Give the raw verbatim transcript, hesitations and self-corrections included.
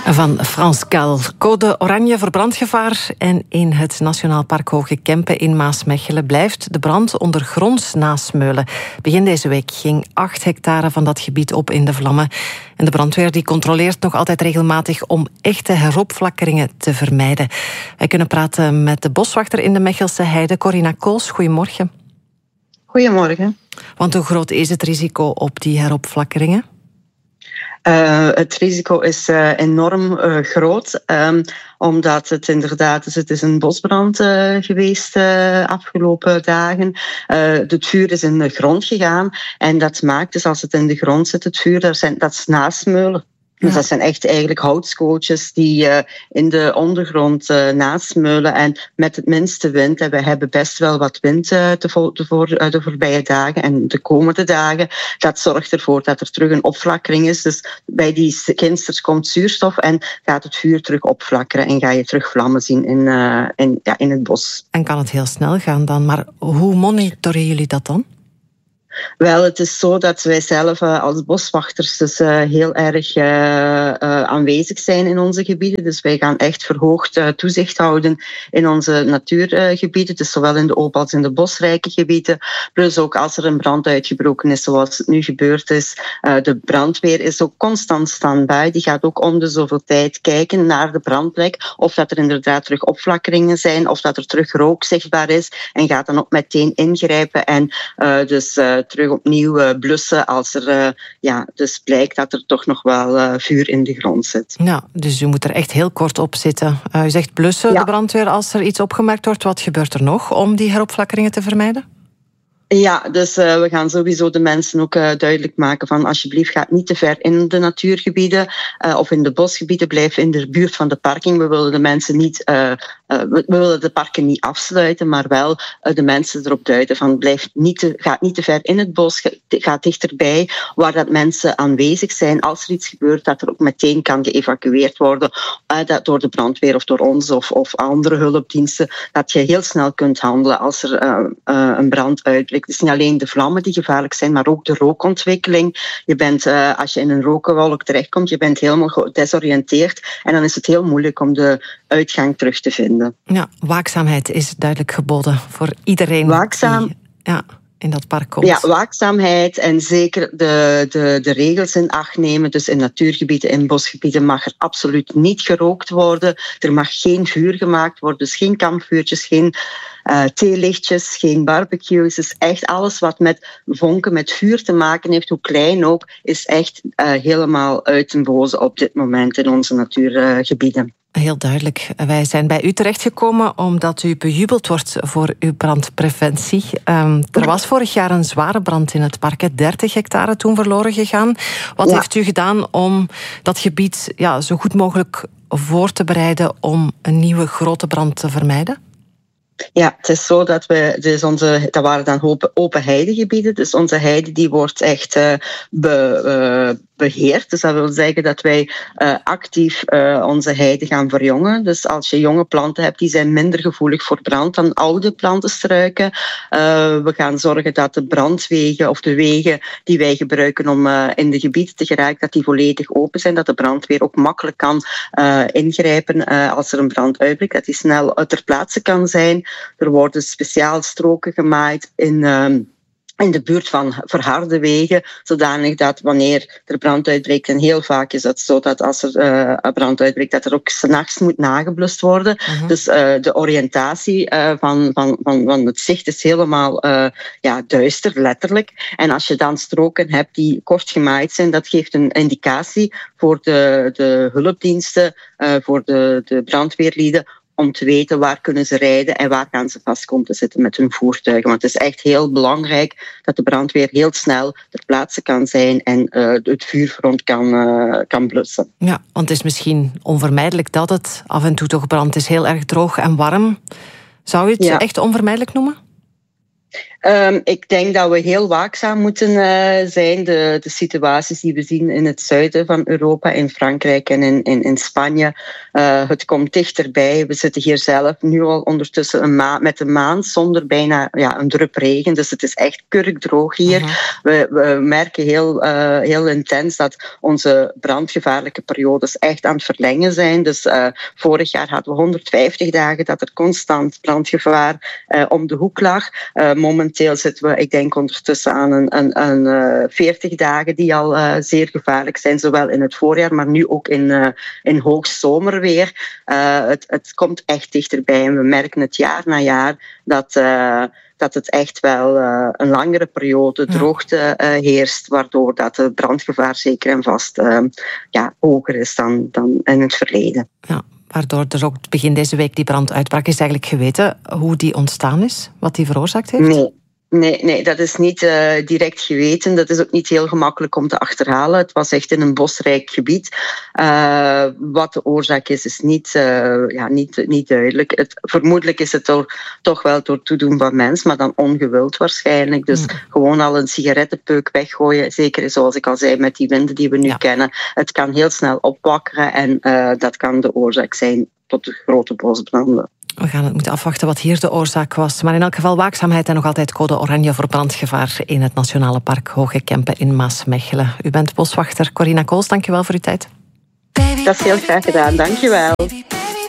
Van Frans Gal. Code oranje voor brandgevaar. En in het Nationaal Park Hoge Kempen in Maasmechelen blijft de brand ondergronds nasmeulen. Begin deze week ging acht hectare van dat gebied op in de vlammen. En de brandweer die controleert nog altijd regelmatig om echte heropflakkeringen te vermijden. Wij kunnen praten met de boswachter in de Mechelse Heide, Corina Kools. Goedemorgen. Goedemorgen. Want hoe groot is het risico op die heropflakkeringen? Uh, het risico is uh, enorm uh, groot, um, omdat het inderdaad, dus het is een bosbrand uh, geweest uh, afgelopen dagen. Uh, het vuur is in de grond gegaan en dat maakt dus als het in de grond zit, het vuur, dat, zijn, dat is nasmeulen. Dus ja. Dat zijn echt eigenlijk houtskootjes die uh, in de ondergrond uh, nasmeulen. En met het minste wind, en we hebben best wel wat wind uh, de, vo- de, voor, uh, de voorbije dagen en de komende dagen. Dat zorgt ervoor dat er terug een opflakkering is. Dus bij die ginsters komt zuurstof en gaat het vuur terug opflakkeren. En ga je terug vlammen zien in, uh, in, ja, in het bos. En kan het heel snel gaan dan. Maar hoe monitoren jullie dat dan? Wel, het is zo dat wij zelf uh, als boswachters dus uh, heel erg uh, uh, aanwezig zijn in onze gebieden. Dus wij gaan echt verhoogd uh, toezicht houden in onze natuurgebieden. Dus zowel in de open als in de bosrijke gebieden. Plus ook als er een brand uitgebroken is, zoals het nu gebeurd is. Uh, de brandweer is ook constant standby. Die gaat ook om de zoveel tijd kijken naar de brandplek. Of dat er inderdaad terug opflakkeringen zijn. Of dat er terug rook zichtbaar is. En gaat dan ook meteen ingrijpen. En uh, dus... Uh, terug opnieuw uh, blussen als er uh, ja, dus blijkt dat er toch nog wel uh, vuur in de grond zit. Ja, dus u moet er echt heel kort op zitten. Uh, u zegt blussen, ja. De brandweer, als er iets opgemerkt wordt. Wat gebeurt er nog om die heropflakkeringen te vermijden? Ja, dus uh, we gaan sowieso de mensen ook uh, duidelijk maken van alsjeblieft ga niet te ver in de natuurgebieden uh, of in de bosgebieden, blijf in de buurt van de parking. We willen de mensen niet, uh, uh, we willen de parken niet afsluiten, maar wel uh, de mensen erop duiden van blijf niet te, ga niet te ver in het bos, ga dichterbij waar dat mensen aanwezig zijn. Als er iets gebeurt, dat er ook meteen kan geëvacueerd worden uh, dat door de brandweer of door ons of, of andere hulpdiensten, dat je heel snel kunt handelen als er uh, uh, een brand uitbreekt. Het is niet alleen de vlammen die gevaarlijk zijn, maar ook de rookontwikkeling. Je bent, uh, als je in een rookwolk terechtkomt, je bent helemaal gedesoriënteerd. En dan is het heel moeilijk om de uitgang terug te vinden. Ja, waakzaamheid is duidelijk geboden voor iedereen Waakzaam. die ja, in dat park komt. Ja, waakzaamheid en zeker de, de, de regels in acht nemen. Dus in natuurgebieden, in bosgebieden mag er absoluut niet gerookt worden. Er mag geen vuur gemaakt worden, dus geen kampvuurtjes, geen... Uh, theelichtjes, geen barbecues. Dus echt alles wat met vonken, met vuur te maken heeft, hoe klein ook, is echt uh, helemaal uit den boze op dit moment in onze natuurgebieden. Uh, Heel duidelijk. Wij zijn bij u terechtgekomen omdat u bejubeld wordt voor uw brandpreventie. Um, er was vorig jaar een zware brand in het park, dertig hectare toen verloren gegaan. Wat ja. heeft u gedaan om dat gebied ja, zo goed mogelijk voor te bereiden om een nieuwe grote brand te vermijden? Ja, het is zo dat we, dus onze, dat waren dan open, open heidegebieden, dus onze heide die wordt echt uh, be, uh, beheerd. Dus dat wil zeggen dat wij uh, actief uh, onze heide gaan verjongen. Dus als je jonge planten hebt, die zijn minder gevoelig voor brand dan oude plantenstruiken. Uh, we gaan zorgen dat de brandwegen of de wegen die wij gebruiken om uh, in de gebieden te geraken, dat die volledig open zijn, dat de brandweer ook makkelijk kan uh, ingrijpen uh, als er een brand uitbreekt, dat die snel ter plaatse kan zijn. Er worden speciaal stroken gemaaid in, um, in de buurt van verharde wegen, zodanig dat wanneer er brand uitbreekt, en heel vaak is dat zo dat als er uh, een brand uitbreekt, dat er ook 's nachts moet nageblust worden. Uh-huh. Dus uh, de oriëntatie uh, van, van, van, van het zicht is helemaal uh, ja, duister, letterlijk. En als je dan stroken hebt die kort gemaaid zijn, dat geeft een indicatie voor de, de hulpdiensten, uh, voor de, de brandweerlieden, om te weten waar kunnen ze rijden en waar gaan ze vast komen te zitten met hun voertuigen. Want het is echt heel belangrijk dat de brandweer heel snel ter plaatse kan zijn en uh, het vuurfront kan, uh, kan blussen. Ja, want het is misschien onvermijdelijk dat het af en toe toch brandt. Het is heel erg droog en warm. Zou je het ja. echt onvermijdelijk noemen? Um, ik denk dat we heel waakzaam moeten uh, zijn. De, de situaties die we zien in het zuiden van Europa, in Frankrijk en in, in, in Spanje. Uh, het komt dichterbij. We zitten hier zelf nu al ondertussen een maand, met een maand zonder bijna ja, een drup regen. Dus het is echt kurkdroog hier. Uh-huh. We, we merken heel, uh, heel intens dat onze brandgevaarlijke periodes echt aan het verlengen zijn. Dus uh, vorig jaar hadden we honderdvijftig dagen dat er constant brandgevaar uh, om de hoek lag. Uh, momenteel zitten we, ik denk, ondertussen aan een, een, een uh, veertig dagen die al uh, zeer gevaarlijk zijn, zowel in het voorjaar, maar nu ook in, uh, in hoogzomerweer. Uh, het, het komt echt dichterbij en we merken het jaar na jaar dat... Uh, dat het echt wel uh, een langere periode droogte uh, heerst, waardoor dat het brandgevaar zeker en vast uh, ja, hoger is dan, dan in het verleden. Ja, waardoor er ook begin deze week die brand uitbrak. Is eigenlijk geweten hoe die ontstaan is? Wat die veroorzaakt heeft? Nee. Nee, nee, dat is niet uh, direct geweten. Dat is ook niet heel gemakkelijk om te achterhalen. Het was echt in een bosrijk gebied. Uh, wat de oorzaak is, is niet, uh, ja, niet, niet duidelijk. Het, vermoedelijk is het door, toch wel door toedoen van mens, maar dan ongewild waarschijnlijk. Dus mm. gewoon al een sigarettenpeuk weggooien. Zeker zoals ik al zei, met die winden die we nu ja. kennen. Het kan heel snel opwakkeren en uh, dat kan de oorzaak zijn tot de grote bosbranden. We gaan het moeten afwachten wat hier de oorzaak was. Maar in elk geval waakzaamheid en nog altijd code oranje voor brandgevaar in het Nationale Park Hoge Kempen in Maasmechelen. U bent boswachter Corina Kools, dank je wel voor uw tijd. Dat is heel graag gedaan, dank je wel.